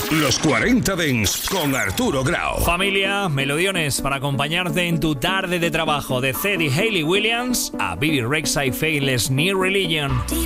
Los 40 Dents con Arturo Grau. Familia, melodiones para acompañarte en tu tarde de trabajo. De Zed y Hayley Williams a Bibi Rexha y Faithless New Religion.